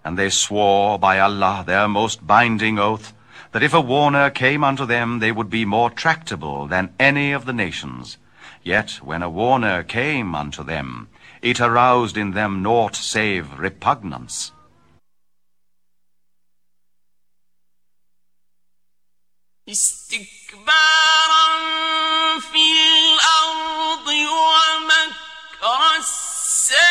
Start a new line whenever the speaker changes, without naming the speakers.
And they swore by Allah, their most binding oath, that if a warner came unto them, they would be more tractable than any of the nations. Yet when a warner came unto them, it aroused in them naught save repugnance.
استكبار